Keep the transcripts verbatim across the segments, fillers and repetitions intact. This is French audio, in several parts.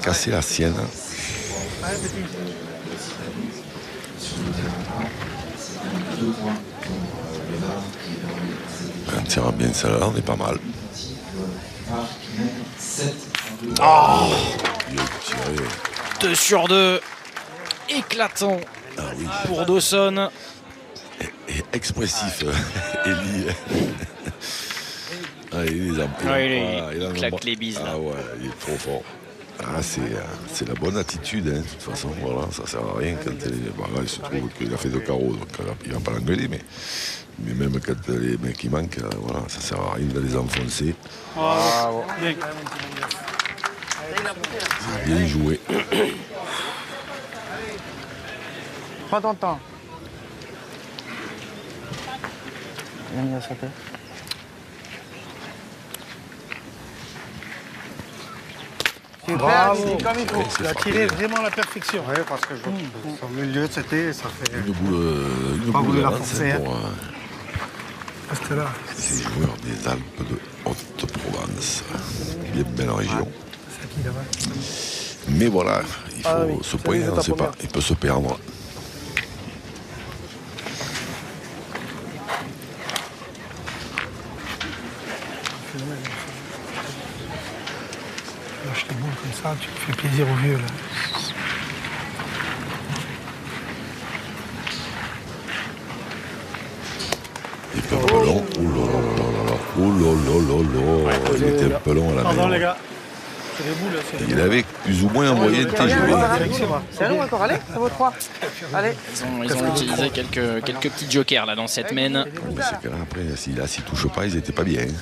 cassé la sienne. On tire bien celle-là, on est pas mal. Oh, deux sur deux. Éclatant ah, oui. pour Dawson. Et, et expressif, Eli. ah, il, est en, il, ouais, il, voilà, il, il claque les bises. Ah là. ouais, il est trop fort. Ah, c'est, c'est la bonne attitude, hein, de toute façon. Voilà, ça sert à rien quand elle est... Bon, là, il se trouve qu'il a fait deux carreaux, donc il ne va pas l'engueuler, mais, mais même quand les mecs qui manquent, voilà, ça sert à rien de les enfoncer. Ah, bien. C'est bien joué. Prends ton temps. Il a mis à sa tête. Bravo, comme il faut. il a tiré vraiment à la perfection. Oui, parce que je vois que son milieu, c'était, ça fait... Une boule, une Pas boule voulu la d'avance forcer, hein. pour euh, Reste là. ces joueurs des Alpes de Haute-Provence. Bien belle région. C'est qui là-bas? Mais voilà, il faut Ah oui, ce ça point, nous est on ta ne sait pas, première. il peut se perdre. Lâche les boules comme ça, tu fais plaisir aux vieux là. Il peut un peu long. Oh là là là là là. Oh là là là là. Ouais, Il était un peu long à la Pardon main. les gars. C'est les boules. C'est les Il boules. avait plus ou moins envoyé le T G V. C'est long encore, allez, ça vaut trois. Allez. Ils ont, ils ont utilisé quelques, quelques petits jokers là dans cette main. Mais c'est que là, après, s'il là, s'ils ne touchent pas, ils n'étaient pas bien.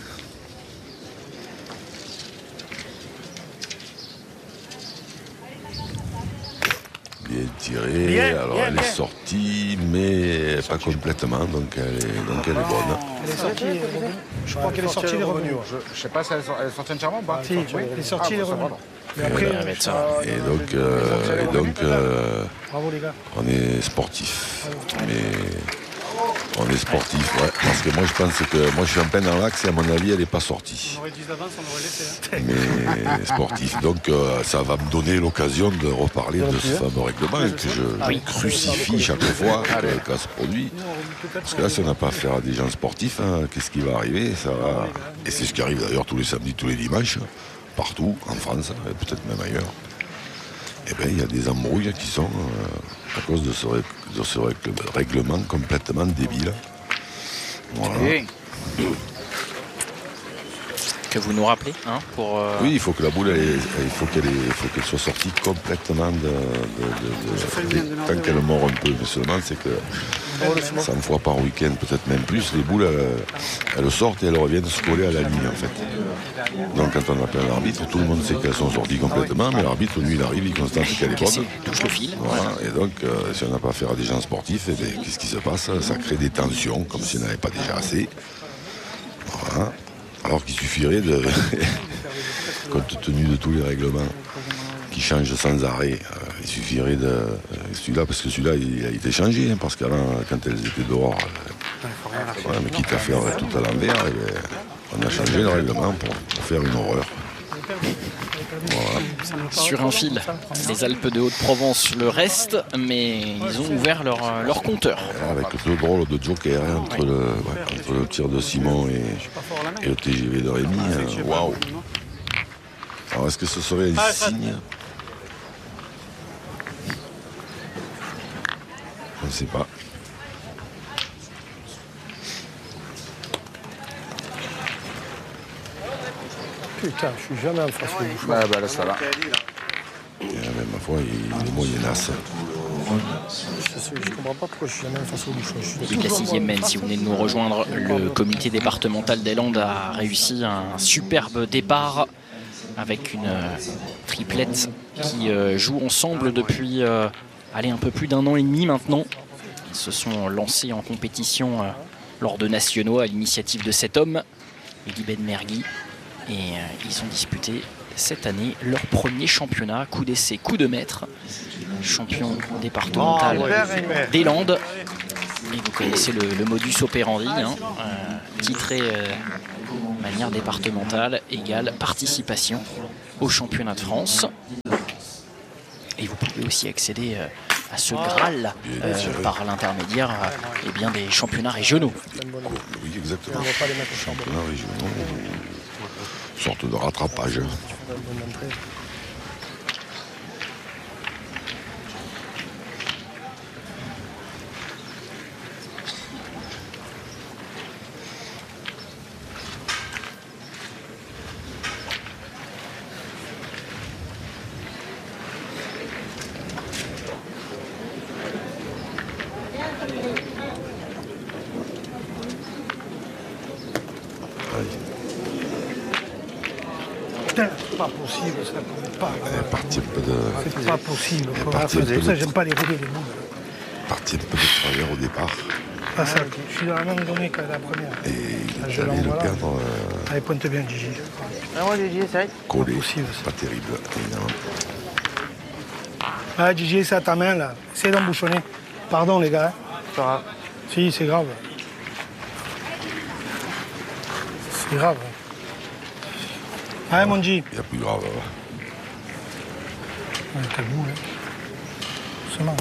Bien tiré, Bien, alors bien, elle bien. est sortie, mais pas complètement, donc elle est, donc elle est bonne. Elle est sortie. elle est revenue. Je crois qu'elle est sortie, elle est revenue. Je, je sais pas si elle est elle est sortie entièrement ou pas. Si, elle est sortie, elle est revenue. Mais Et après, voilà. euh, ça. Et donc, euh, et donc euh, bravo les gars. on est sportif. Mais on est sportif, ouais. Parce que moi, je pense que moi, je suis en peine dans l'axe et à mon avis, elle n'est pas sortie. On aurait dit d'avance, on aurait laissé. Hein. Mais sportif. Donc, euh, ça va me donner l'occasion de reparler de ce fameux règlement que je, je crucifie chaque fois que ça se produit. Parce que là, si on n'a pas affaire à des gens sportifs, hein, qu'est-ce qui va arriver? Ça va... Et c'est ce qui arrive d'ailleurs tous les samedis, tous les dimanches, partout, en France, et peut-être même ailleurs. Eh bien, il y a des embrouilles qui sont euh, à cause de ce, ré- de ce ré- règlement complètement débile. Voilà. Oui. Que vous nous rappelez, hein, pour... euh, Oui, il faut que la boule, elle est- il faut qu'elle ait- il faut qu'elle soit sortie complètement de... de- de- de- de- tant qu'elle mord un peu. Mais seulement, c'est que cent fois par week-end, peut-être même plus, les boules, elles, elles sortent et elles reviennent se coller à la ligne, en fait. Donc, quand on appelle l'arbitre, tout le monde sait qu'elles sont sorties complètement, mais l'arbitre, lui, il arrive, il constate qu'elle est cassé, bonne. touche le fil. Voilà. Et donc, euh, si on n'a pas affaire à des gens sportifs, eh bien, qu'est-ce qui se passe? Ça crée des tensions, comme s'il n'y en avait pas déjà assez. Voilà. Alors qu'il suffirait de, compte tenu de tous les règlements qui changent sans arrêt, euh, il suffirait de euh, celui-là, parce que celui-là il a été changé, hein, parce qu'avant, quand elles étaient dehors, euh, ouais, mais quitte à faire tout à l'envers, eh bien, on a changé le règlement pour, pour faire une horreur. Voilà. Sur un fil, les Alpes de Haute-Provence le reste, mais ils ont ouvert leur, leur compteur. Avec deux drôles de joker hein, entre, le, ouais, entre le tir de Simon et, et le T G V de Rémi. hein, Waouh! Alors est-ce que ce serait un signe? Je ne sais pas. Putain, je suis jamais en face au bouchon. Bah, bah, laisse ça là. Et, euh, même ma foi, il est moyennasse. Je, sais- je comprends pas pourquoi je suis jamais en face au bouchon. Je suis Début de la sixième mène, si vous venez de nous rejoindre, le comité départemental des Landes a réussi un superbe départ avec une euh, triplette qui euh, joue ensemble depuis euh, allez, un peu plus d'un an et demi maintenant. Ils se sont lancés en compétition euh, lors de nationaux à l'initiative de cet homme, Elie Benmergui, et euh, ils ont disputé cette année leur premier championnat, coup d'essai, coup de maître, champion départemental des Landes. Et vous connaissez le, le modus operandi, hein, euh, titré euh, manière départementale égale participation au championnat de France. Et vous pouvez aussi accéder euh, à ce Graal euh, par l'intermédiaire euh, eh bien des championnats régionaux. Oui, exactement. On ne va pas les mettre au charbon. Championnat régionaux, une sorte de rattrapage. Putain, c'est pas possible, ça compte pas. Elle est partie un peu de, C'est pas possible. Elle est Faut partie faire un peu ça, de- j'aime pas les rouler les boules. partie un peu de travers au départ. Pas ça, je suis dans la même donnée que la première. Et il Ah, est je allé le l'envoie là. perdre euh, Allez, pointe bien, Gigi. Ah, moi, Gigi, essaye. collé. possible, ça. Pas terrible, évidemment. Ah, Gigi, c'est à ta main, là. Essaye d'embouchonner. Pardon, les gars. hein. C'est pas grave. Si, c'est grave. C'est grave. Allez, mon G. Il y a plus grave. hein. Ouais, t'as le bout, là. Doucement.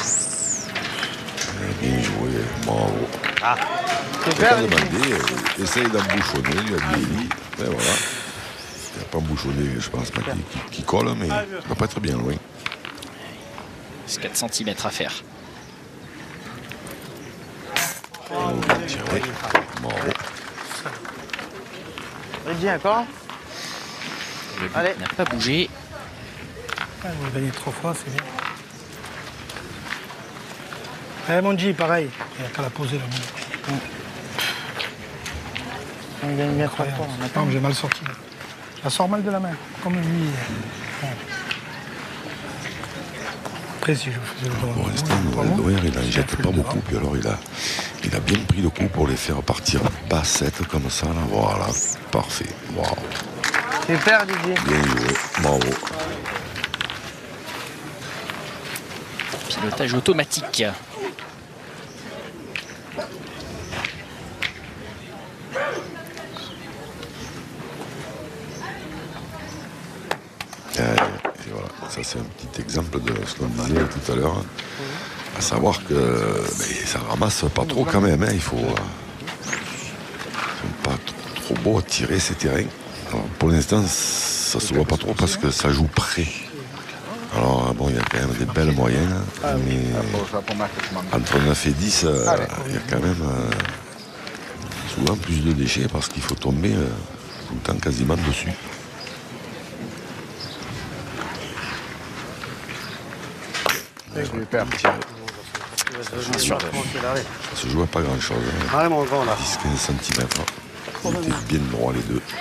Bien joué, bravo. Il Super, a Gigi. demandé, euh, essaye d'embouchonner, il a dit oui. Et voilà. Il n'a pas embouchonné, je pense pas qu'il qu'il- qu'il colle, mais il va pas être bien loin. C'est quatre centimètres à faire. Bien tiré. Bravo. Gigi, encore. Le but Allez. n'a pas bougé. Ah, vous avez gagné trois fois, c'est bien. Allez, mon G, pareil. Il n'y a qu'à la poser, là. On gagne bien trois Incroyable. fois. on attend. Non, mais j'ai mal sorti. là. Je la sors mal de la main, comme lui. Ouais. Après, si je faisais le Pour droit. l'instant, Noël Doer, il n'en jette pas beaucoup. Puis alors, il a, il a bien pris le coup pour les faire partir bas sept comme ça. Là. Voilà, parfait. Wow. Super, Gigi. Bien joué, bravo. Pilotage automatique. Et, et voilà, ça c'est un petit exemple de ce qu'on disait tout à l'heure. hein. À savoir que mais ça ramasse pas trop quand même. hein. Il faut, euh, faut pas trop, trop beau à tirer ces terrains. Alors, pour l'instant, ça se voit pas trop parce que ça joue près. Alors bon, il y a quand même des belles moyennes, mais entre neuf et dix, euh, il y a quand même euh, souvent plus de déchets parce qu'il faut tomber euh, tout le temps quasiment dessus. Super. Tiré. Sur le- Ça se joue à pas grand chose. Hein. Allez, mon grand, là. dix à quinze centimètres. Ils étaient bien droits les deux.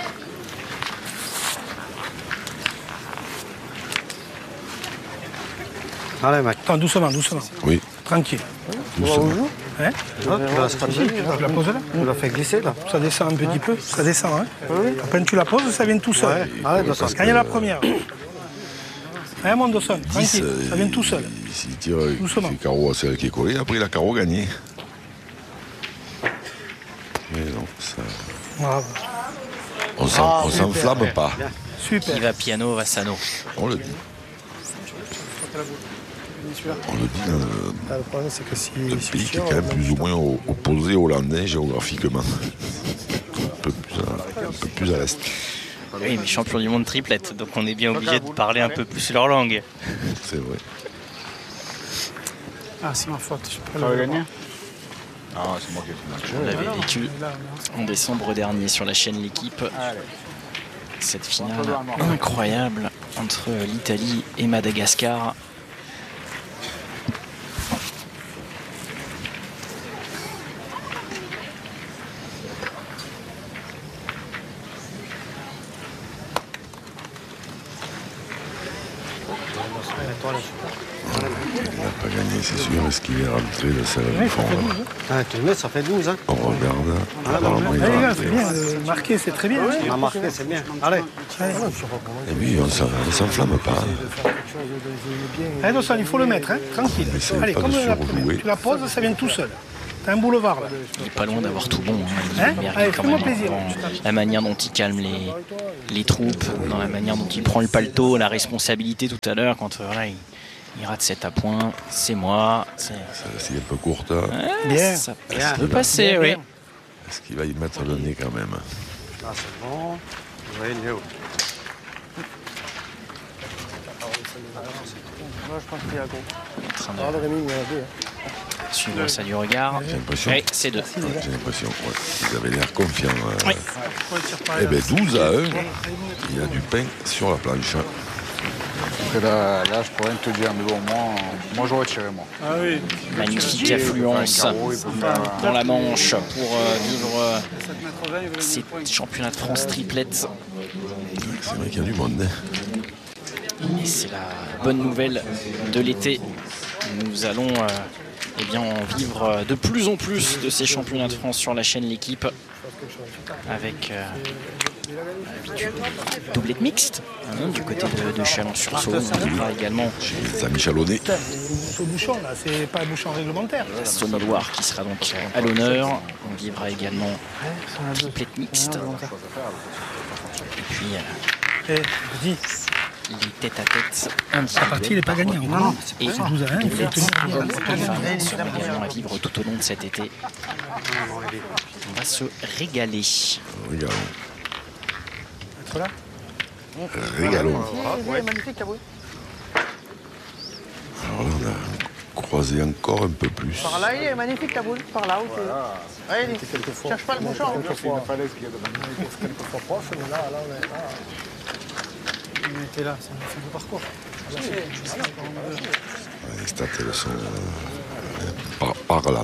Allez, mec. Attends, doucement, doucement. Oui, Tranquille. doucement. Hein Tu la scratcher. Tu la poses là Tu l'as fait glisser, là. Ça descend un petit peu, ça descend. Hein Oui. Après, tu la poses, ça vient tout seul. Allez, Dawson. Quand il y a la première. Hein, mon Dawson, dix, tranquille, euh, ça vient tout seul. S'il tire Doucement. le carreau à celle qui est collée, après il a carreau gagné. Mais non, ça... Bravo. on s'en- on s'enflamme pas. Super. Qui va piano, va sano. On le dit. On le dit dans le, Ah, le problème, c'est que si. le si pays tu qui est tires, quand même on- plus ou moins au- opposé au Hollandais géographiquement. Un peu plus à, un peu plus à l'est. Oui, mais champion du monde triplette, donc on est bien obligé de parler un peu plus leur langue. C'est vrai. Ah, c'est ma faute. Je peux Ça va le- gagner. On l'avait vécu en décembre dernier sur la chaîne L'équipe. Cette finale incroyable entre l'Italie et Madagascar. Il n'a pas gagné, c'est sûr. Est-ce qu'il est rentré de celle du fond là? Ah, tu le mets, ça fait douze, hein. On regarde. Apparemment, il Allez, les va gars, rentrer. c'est bien. euh, Marquer, c'est très bien. On a marqué, c'est bien. Allez. Et oui, on s'en- on s'enflamme pas. Allez, Dawson, il faut le mettre, hein, tranquille. On essaie Allez, pas comme de la surjouer. première. Tu la poses, ça vient tout seul. T'as un boulevard, là. Il est pas loin d'avoir tout bon. Hein. Il Hein mérite Allez, quand fais-moi même plaisir. dans la manière dont il calme les, les troupes, dans la manière dont il prend le paletot, la responsabilité tout à l'heure, quand euh, voilà, il, Il rate sept à points, c'est moi. C'est C'est un peu courte. Hein. ouais, Bien. ça Bien. peut passer, Bien, oui. bien. Est-ce qu'il va y mettre le nez quand même? Là, c'est bon. Oui, mieux. Moi, je pense qu'il y a gros. En train Ah, de le Rémi, il y en a deux. suivre ça du regard. J'ai l'impression. Oui, c'est deux. Ouais, j'ai l'impression. Ouais. Ils avaient l'air confiants. euh. Oui. Eh bien, douze à un. Il y a du pain sur la planche. Après là, là, je pourrais te dire, mais bon, moi, moi j'aurais tiré, moi. Ah oui. Magnifique affluence Carreau, il peut faire- dans la Manche pour euh, vivre euh, ces championnats de France triplettes. C'est vrai qu'il y a du monde. Hein. Et c'est la bonne nouvelle de l'été. Nous allons euh, eh bien, en vivre de plus en plus de ces championnats de France sur la chaîne L'Équipe avec euh, doublette mixte hein, du côté de, de Chalon-sur-Saône. On vivra également Chez les amis chalonnais. Putain, c'est au bouchon, là. C'est pas un bouchon réglementaire. la Saône-et-Loire qui sera donc à l'honneur. On vivra également triplette mixte. Et puis euh, Eh, dis, les tête-à-tête la partie, il n'est pas gagné encore. et C'est douze à un, il faut doublette tenir. hommes et femmes seront également à vivre tout au long de cet été. On va se régaler. Régalons. Être là. Régalons. Magnifique, la bruit. Alors là, on a croisé encore un peu plus. Par là, il est magnifique ta boule. Par là, ok. Allez, cherche pas le bouchon. Quelquefois, Quelquefois proche, mais là, là, on est là. On était là, ça nous fait le parcours. Les stats, elles sont euh, par- parlantes.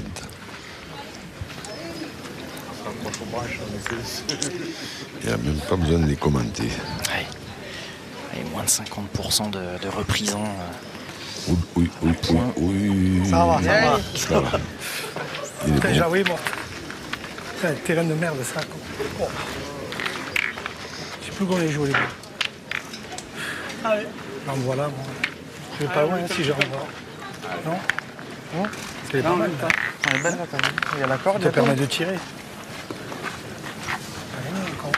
Il n'y a même pas besoin de les commenter. Ouais. Et moins de cinquante pour cent de, de reprisants. euh, Oui, oui, oui, oui, oui. Ça va, ça va. Ça va. Il est Putain, bon. j'avoue, bon. Putain, terrain de merde, ça. Oh. Je sais plus qu'on les joue, les boules. Allez. En voilà, bon. Je vais pas loin, si j'en vois. Non Non C'est pas mal, là. Elle est belle là quand même. Il y a la corde. Ça permet de tirer. Allez, encore.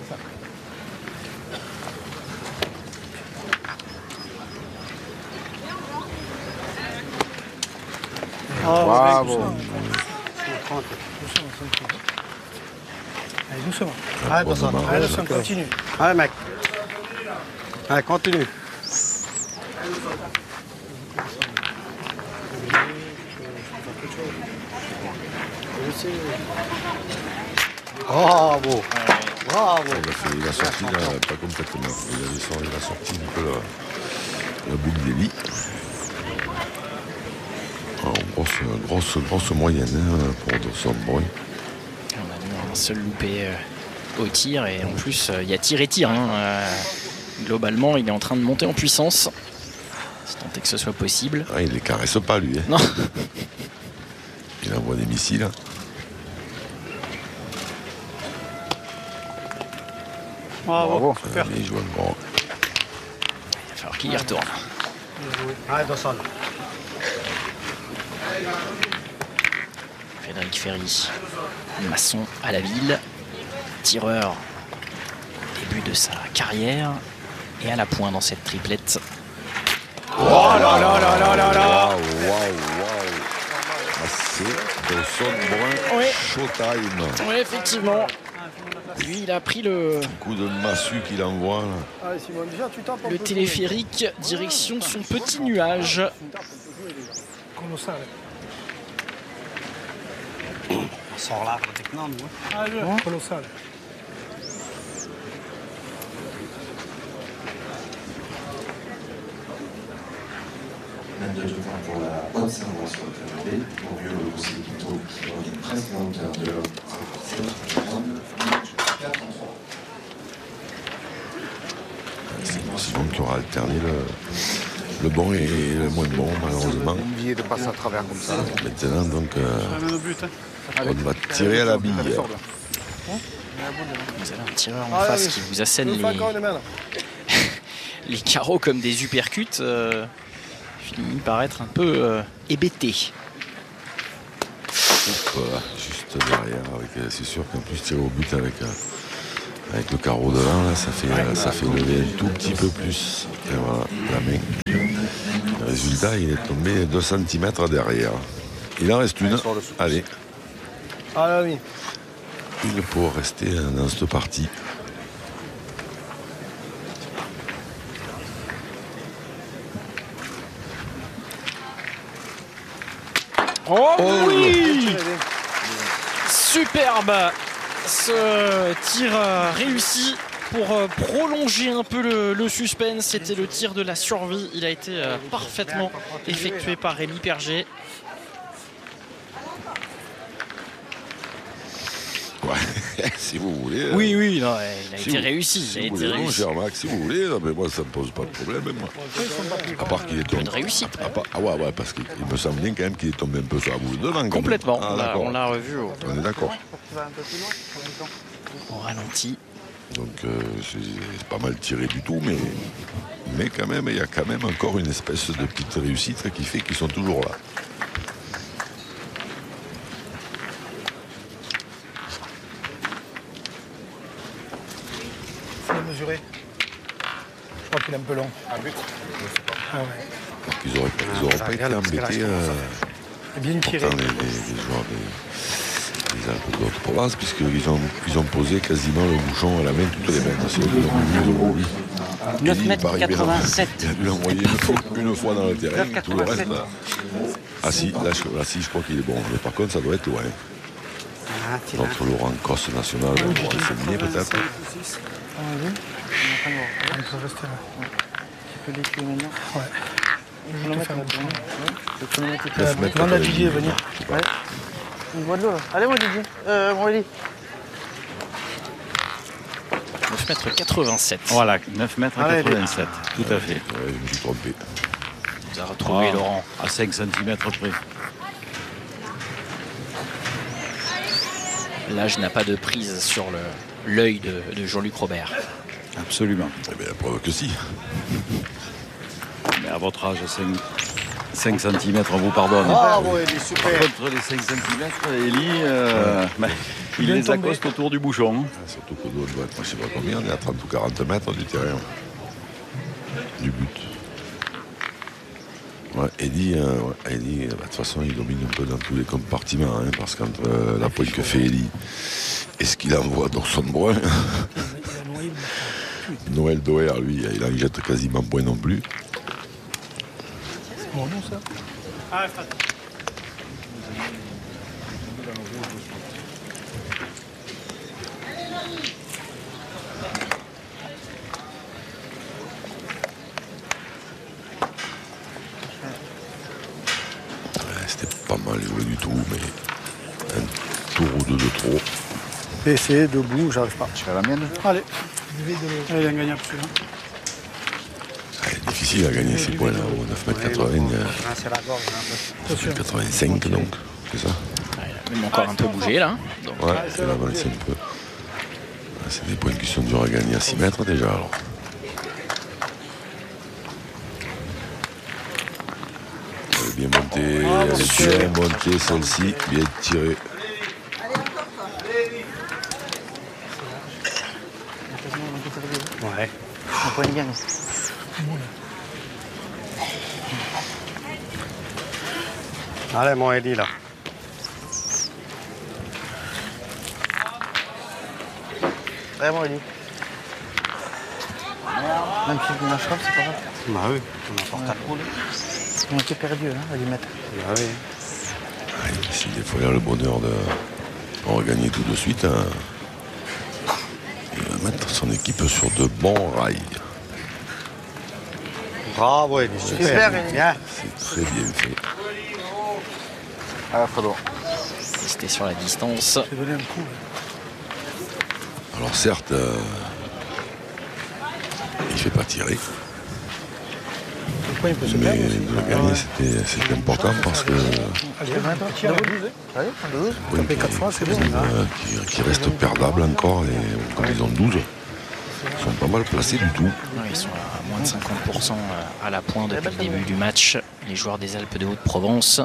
Bravo. Allez, doucement. Allez, Bonne personne. marque. Allez, doucement, continue. Allez, mec. Allez, continue. Bravo. Bravo. Il a, fait, il a sorti, là, pas complètement. Il, avait sorti, il a sorti un peu la, la boucle des lits. Alors, grosse, grosse, grosse moyenne hein, pour Dawson Boy. On a eu un seul loupé euh, au tir et en plus euh, il y a tir et tir. Hein. Euh, globalement, il est en train de monter en puissance. Si tant est que ce soit possible. Ah, il les caresse pas, lui. Hein. Non. Il envoie des missiles. Bravo. Euh, il joue un grand. Il va falloir qu'il y retourne. Allez, Dawson. Frédéric Ferry, maçon à la ville, tireur au début de sa carrière et à la pointe dans cette triplette. Oh là là là là là là. Waouh, waouh, waouh. Ah, c'est Dawson Brun Oui. Showtime. Oui, effectivement. Lui, il a pris le, Coup de massue qu'il envoie. Là. Allez, Simon, déjà, tu tapes un le peu téléphérique direction son petit nuage. colossal. On sort là, pratiquement, nous. Ah, colossal. vingt-deux points pour la haute Saint-François Canapé, pour mieux le aussi plutôt qui revient presque à hauteur de l'homme. C'est quatre en trois. C'est Simon qui aura alterné le, le bon et le moins bon, malheureusement. Envier de passer à travers comme ça. Maintenant, donc, euh, on va tirer à la bille. Vous avez un tireur en Ah, face oui. qui vous assène Deux fois encore les, les mains, là. les carreaux comme des uppercuts. Euh, finit par être un peu euh, hébété. Oups, euh, juste derrière. avec, euh, C'est sûr qu'en plus, tirer au but avec, euh, avec le carreau devant, là, ça fait, euh, ça fait lever un tout petit peu plus. Et voilà, la main. Il Résultat, il est tombé deux centimètres derrière. Il en reste une. Allez, Ah là oui. une pour rester dans cette partie. Oh, Oh, oui, superbe ce tir euh, réussi pour euh, prolonger un peu le, le suspense. C'était le tir de la survie. Il a été euh, parfaitement effectué par Rémi Perger. Ouais, si vous voulez. Oui, oui, non, il a si été vous, réussi. Si il a vous été voulez, non, réussi. cher Max, si vous voulez, non, mais moi ça me pose pas de problème. Moi. À part qu'il est tombé. de réussite. À part- ah ouais, ouais, parce qu'il il me semble bien quand même qu'il est tombé un peu sur la boule devant. quand même. Complètement. Ah, on l'a- d'accord. on l'a revu au, On est d'accord. Tu vas un peu plus loin en même temps. au ralenti. Donc euh, c'est c'est pas mal tiré du tout, mais, mais quand même, il y a quand même encore une espèce de petite réussite qui fait qu'ils sont toujours là. Il faut le mesurer. Je crois qu'il est un peu long. Ah ouais. Donc ils auraient, ils auraient ça pas été regarde, parce que là, embêtés, je commence à euh, Il est bien tiré. pourtant les, les, les joueurs des, des Alpes de Haute-Provence, puisqu'ils ont, ils ont posé quasiment le bouchon à la main toutes les mains. C'est eux qui l'ont voulu, ils l'ont voulu. neuf Et il mètres paraît bien, quatre-vingt-sept. Il a dû l'envoyer une, fois- une fois dans le terrain, neuf tout le reste. quatre-vingt-sept. Là. Ah si, là, je, là, si, je crois qu'il est bon. Mais par contre, ça doit être loin. Ah, tu l'as. Notre Laurent Cosse national, on va renseigner peut-être. On peut rester là. Tu peux l'écrire maintenant. Ouais. Je vais le mettre faire la maintenant. Ouais. Le chronomètre est Euh, neuf mètres demande à quatre-vingt-dix. Didier de venir. Je sais pas. Ouais. Une voix de l'eau là. Allez moi Didier. Euh, mon Eli. neuf mètres quatre-vingt-sept. Voilà, neuf mètres Allez, quatre-vingt-sept, tout à fait. Ouais, je me suis trompé. Vous a retrouvé Ah, Laurent. À cinq centimètres près. L'âge n'a pas de prise sur le- l'œil de, de Jean-Luc Robert. Absolument. Eh bien, la preuve que si. Mais à votre âge, cinq centimètres, on vous pardonne. Ah, bon, il est Par super. contre, les cinq centimètres, Eli, euh, ben, il vient de les tomber. accoste autour du bouchon. Ah, surtout que nous, on doit être, je sais pas combien, on est à trente ou quarante mètres du terrain. Du but. Ouais, Eddie, euh, ouais, Eddie, bah, de toute façon, il domine un peu dans tous les compartiments, hein, parce qu'entre euh, la pointe que fait Eddie et ce qu'il envoie dans son brun, Noël Doer, lui, il en jette quasiment point non plus. C'est mon nom ça. Ouais, c'était pas mal joué du tout, mais un tour ou deux de trop. Essayez debout, j'arrive pas. Tu fais la mienne? Allez. Allez, il a gagné absolument. C'est difficile à gagner ces points-là au neuf mètres quatre-vingts, euh, Ah, c'est la gorge, un peu. Attention. quatre-vingt-cinq donc, c'est ça? Ouais, il a même encore un peu bougé là. Donc, Ouais, c'est là, c'est un peu. Ah, c'est des points qui sont durs à gagner à six mètres déjà alors. Elle est bien montée, elle est bien montée celle-ci, bien tirée. Ouais. On peut y gagner. Allez, mon Eli, là. Allez mon Eli. Même si tu marches pas, c'est pas grave. Bah oui, on apporte à rouler. On était perdu hein, à lui mettre. Bah oui. Ah, S'il faut le bonheur de regagner tout de suite, hein, il va mettre son équipe sur de bons rails. Bravo, Eli, super. Super, Eli. Bien. C'est très bien fait. Ah, Fredo. c'était sur la distance. J'ai donné un coup. là. Alors certes, euh, il ne fait pas tirer, Pourquoi il peut se mais perdre aussi. de le gagner c'était c'était important parce que Allez, tire à douze. Allez, douze. oui, Taper quatre fois, c'est bon. euh, qui, qui reste perdable encore et comme ils ont douze, ils sont pas mal placés du tout. Ouais, ils sont à moins de cinquante pour cent à la pointe depuis le début du match. Les joueurs des Alpes de Haute-Provence.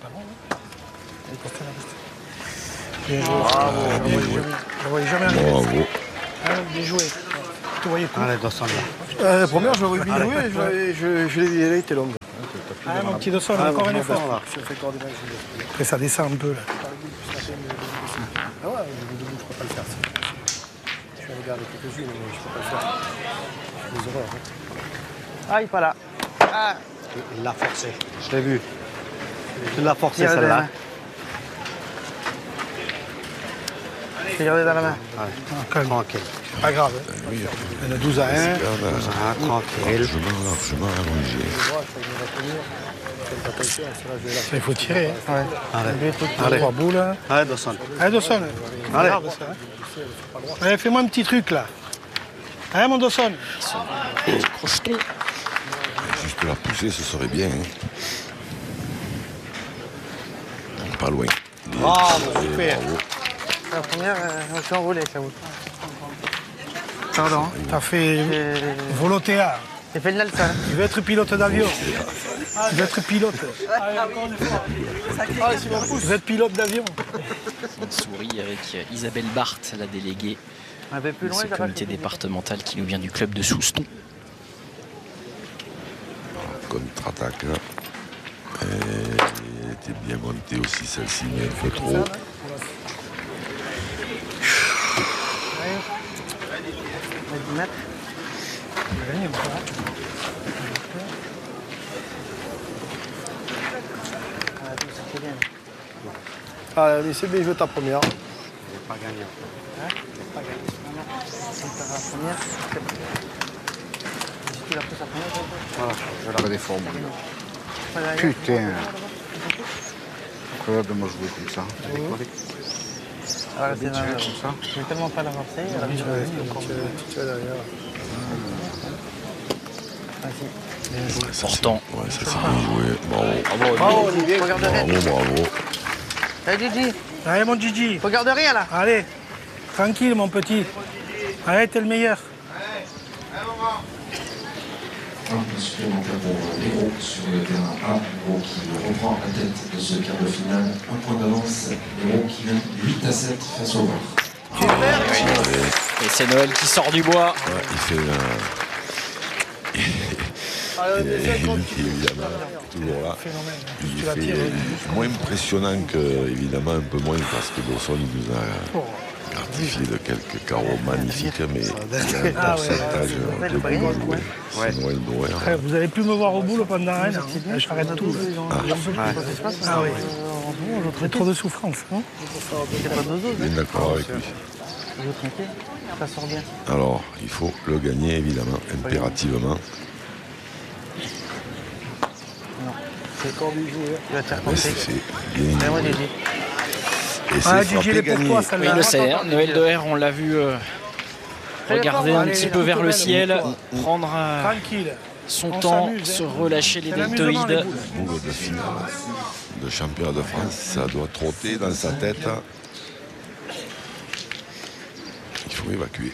Bien joué. Ah, bien joué. Je ne voyais jamais arriver. Bravo. Ah, bien joué. Tu voyais tout. Allez, descends là. Euh, la première, je l'avais vu jouer, je, l'avais- je, je l'ai vu, elle était longue. Ah, mon petit Dawson, Ah, encore bon, un bon, effort. là. Après, ça descend un peu, là. Ah ouais, le debout, je peux pas le faire. Je vais regarder quelques-unes, mais je peux pas le faire. Des horreurs. Hein. Ah, il est pas là. Ah, Il l'a forcé. Je l'ai vu. Il l'a forcé tire de la celle-là. main. Regardez dans la main. Ouais. Ah, calme. Tranquille. Pas grave. hein. Oui, On a douze à un. Ah, tranquille. largement, largement allongé. Il faut tirer. Hein. Ouais. Allez. Allez. Trois boules. Allez, Dawson. Allez, Dawson. Allez. Regarde ça. hein. Allez, fais-moi un petit truc, là. Allez, mon Dawson. Crocheton. Juste la pousser, ce serait bien. Hein. Pas loin. Bravo, Et super. bravo. La première, euh, je suis enroulé, ça vous. Pardon. T'as fait J'ai volotea. j'ai fait le Nelson. Tu veux être pilote d'avion. Tu veux être pilote. Tu veux être pilote d'avion. On sourit avec euh, Isabelle Barthes, la déléguée Un peu plus de loin, ce il a pas comité fait. départemental qui nous vient du club de Souston. Contre-attaque. Elle était bien montée aussi celle-ci, mais un peu trop. dix mètres. Ah, tout ça fait bien. Allez, c'est bien, je veux ta première. Il n'est pas gagnant. On perd la première. Si tu l'as pris sa première, toi, Voilà. Je vais la des formes. toi, derrière. Putain. Incroyable de me jouer comme ça. Ah, là, c'est dans- Je vais tellement pas la forcer. Elle a mis sur la ligne, donc on- Tu es derrière. Ah, si. Ça, Pourtant. c'est- Ouais, ça c'est bien joué. Bravo. Bravo, Olivier. Regarde rien. Bravo, bravo. Allez, Gigi. Allez, mon Gigi. Regarde rien, là. Allez. Tranquille, mon petit. Allez, t'es le meilleur. Un supplémentaire pour Hérault sur le terrain A. Hérault qui reprend la tête de ce quart de finale. Un point d'avance. Hérault qui mène huit à sept face au Var. Et c'est Noël qui sort du bois. Ouais, il fait un... Et lui qui est évidemment toujours là. Il Tu la fait tires, moins impressionnant que, évidemment, un peu moins parce que Dawson il nous a gratifié de quelques carreaux magnifiques, mais il a un Ah ouais, pourcentage ouais. de boules jouées. C'est Noël Doer. Après, vous allez plus me voir au boulot pendant un an. J'arrête tout. là. Ah oui. J'ai trop de souffrance. Hein. Bien d'accord avec lui. Je tranquille. Ça sort bien. Alors, il faut le gagner, évidemment, impérativement. C'est encore du jeu. Il va te faire Mais c'est compter. fait. Bien Allez, moi, joué. Gigi. Et Ah, c'est Gigi, frappé elle est pour gagné. toi, Oui, celle-là. il le sait. hein. Noël Deher, on l'a vu euh, regarder un Allez, petit allez, peu vers le belle, ciel, belle. prendre euh, Tranquille. son On temps, s'amuse, hein. se relâcher les C'est l'amusement, les deltoïdes. boules. Boule de finale de championnat de France, ça doit trotter dans sa tête. Il faut évacuer.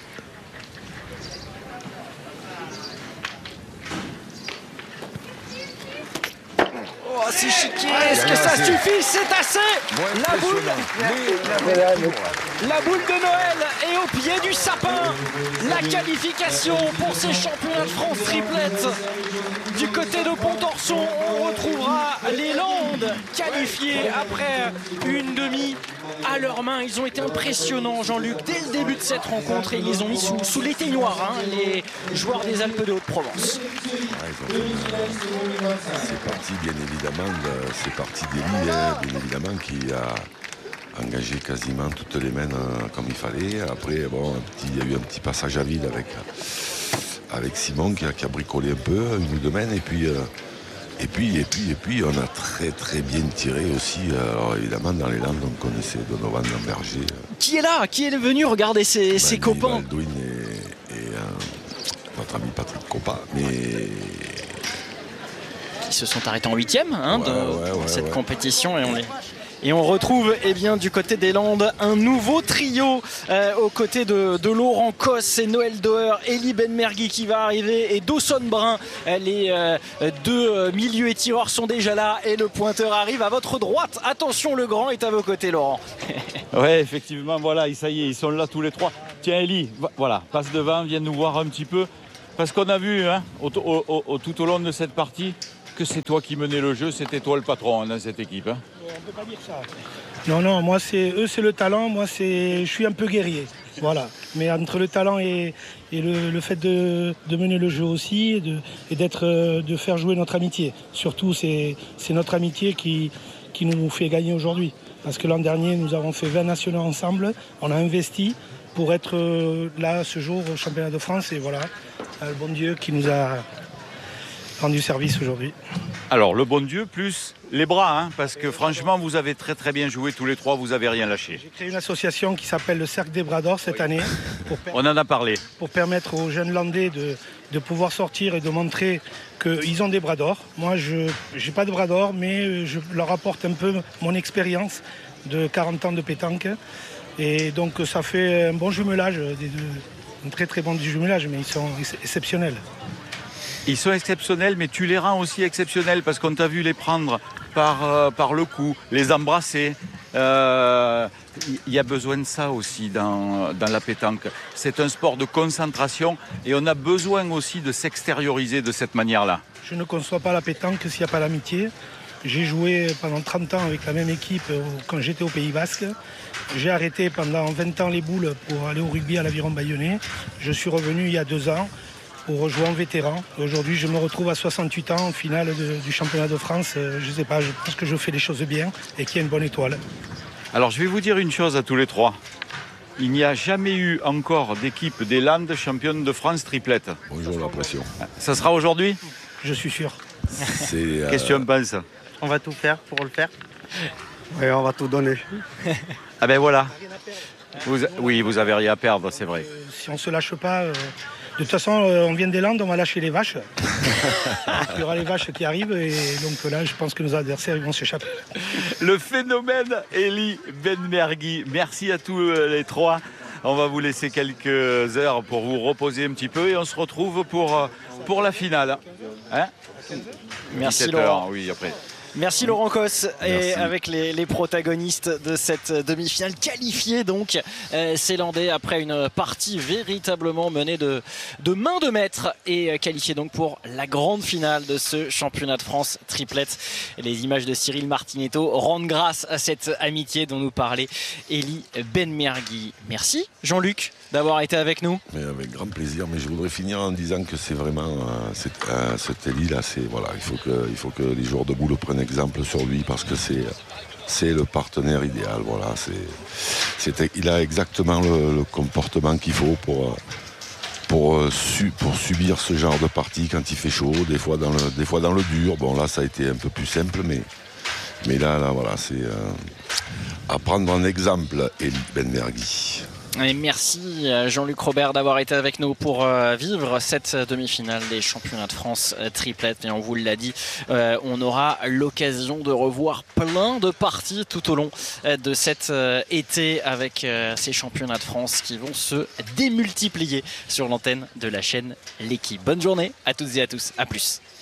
Oh, c'est chiqué. Est-ce que ça suffit? C'est assez. La boule, la boule de Noël est au pied du sapin. La qualification pour ces championnats de France triplette. Du côté de Pont-Orson, on retrouvera les Landes qualifiés après une demi à leurs mains. Ils ont été impressionnants, Jean-Luc, dès le début de cette rencontre et ils les ont mis sous, sous l'éteignoir, hein, les joueurs des Alpes de Haute-Provence. Ah, ils ont- C'est parti, bien évidemment, de- c'est parti d'Elie, hein, bien évidemment, qui a engagé quasiment toutes les mains euh, comme il fallait. Après, bon, un petit- il y a eu un petit passage à vide avec, avec Simon qui a, qui a bricolé un peu, une ou deux mains, et puis, euh, et puis, et puis, et puis, on a très très bien tiré aussi. Alors évidemment, dans les Landes, on connaissait Donovan Lamberger, euh, Qui est là? Qui est venu regarder ses, ses Manny copains? Baldwin et, et, euh, notre ami Patrick Coppa, mais Qui se sont arrêtés en huitième hein, Ouais, de ouais, ouais, cette ouais. compétition et on les... Et on retrouve eh bien, du côté des Landes un nouveau trio euh, aux côtés de, de Laurent Cosse et Noël Deher, Elie Benmergui qui va arriver et Dawson Brun. Euh, Les euh, deux euh, milieux et tireurs sont déjà là et le pointeur arrive à votre droite. Attention, le grand est à vos côtés, Laurent. Ouais, effectivement, voilà, ça y est, ils sont là tous les trois. Tiens, Elie, va- voilà, passe devant, viens nous voir un petit peu. Parce qu'on a vu, hein, au- au- au- tout au long de cette partie, que c'est toi qui menais le jeu, c'était toi le patron hein, dans cette équipe. Hein. On ne peut pas dire ça. Non, non, moi c'est eux c'est le talent, moi c'est je suis un peu guerrier. Voilà. Mais entre le talent et, et le, le fait de, de mener le jeu aussi et de, et d'être, de faire jouer notre amitié. Surtout c'est, c'est notre amitié qui, qui nous fait gagner aujourd'hui. Parce que l'an dernier nous avons fait vingt nationaux ensemble, on a investi pour être là ce jour au championnat de France et voilà, le bon Dieu qui nous a rendu service aujourd'hui. Alors le bon Dieu plus les bras, hein, parce que franchement vous avez très très bien joué tous les trois, vous n'avez rien lâché. J'ai créé une association qui s'appelle le Cercle des Bras d'Or cette oui. année. Pour per... On en a parlé. Pour permettre aux jeunes Landais de, de pouvoir sortir et de montrer qu'ils ont des bras d'or. Moi je n'ai pas de bras d'or, mais je leur apporte un peu mon expérience de quarante ans de pétanque. Et donc ça fait un bon jumelage, des deux, un très très bon jumelage, mais ils sont exceptionnels. Ils sont exceptionnels, mais tu les rends aussi exceptionnels parce qu'on t'a vu les prendre par, euh, par le cou, les embrasser. Il euh, y a besoin de ça aussi dans, dans la pétanque. C'est un sport de concentration et on a besoin aussi de s'extérioriser de cette manière-là. Je ne conçois pas la pétanque s'il n'y a pas l'amitié. J'ai joué pendant trente ans avec la même équipe quand j'étais au Pays Basque. J'ai arrêté pendant vingt ans les boules pour aller au rugby à l'Aviron Bayonnais. Je suis revenu il y a deux ans pour rejoindre en vétéran. Aujourd'hui, je me retrouve à soixante-huit ans en finale de, du championnat de France. Je ne sais pas, je pense que je fais les choses bien et qu'il y a une bonne étoile. Alors, je vais vous dire une chose à tous les trois. Il n'y a jamais eu encore d'équipe des Landes championne de France triplette. Bonjour la pression. Ça sera aujourd'hui ? Je suis sûr. C'est, euh... Qu'est-ce que tu en penses ? On va tout faire pour le faire. Oui, on va tout donner. Ah ben voilà. Vous, oui, vous avez rien à perdre, c'est vrai. Euh, si on ne se lâche pas... Euh... De toute façon, on vient des Landes, on va lâcher les vaches. Il y aura les vaches qui arrivent et donc là, je pense que nos adversaires vont s'échapper. Le phénomène Elie Benmergui. Merci à tous les trois. On va vous laisser quelques heures pour vous reposer un petit peu et on se retrouve pour, pour la finale. Hein ? Merci Laurent. Oui, après. Merci Laurent Cos et avec les, les protagonistes de cette demi-finale qualifiés donc euh, ces Landais après une partie véritablement menée de, de main de maître et qualifiés donc pour la grande finale de ce championnat de France triplette. Les images de Cyril Martinetto rendent grâce à cette amitié dont nous parlait Elie Benmergui. Merci Jean-Luc d'avoir été avec nous. Mais avec grand plaisir, mais je voudrais finir en disant que c'est vraiment euh, c'est, euh, cet Elie là, c'est voilà, il faut que il faut que les joueurs de boule prennent exemple sur lui parce que c'est c'est le partenaire idéal. Voilà, c'est, c'est il a exactement le, le comportement qu'il faut pour pour, su, pour subir ce genre de partie quand il fait chaud, des fois dans le des fois dans le dur. Bon là, ça a été un peu plus simple, mais mais là là voilà, c'est euh, à prendre en exemple Elie Benmergui. Et merci Jean-Luc Robert d'avoir été avec nous pour vivre cette demi-finale des championnats de France triplette. Et on vous l'a dit, euh, on aura l'occasion de revoir plein de parties tout au long de cet été avec ces championnats de France qui vont se démultiplier sur l'antenne de la chaîne L'Équipe. Bonne journée à toutes et à tous, à plus.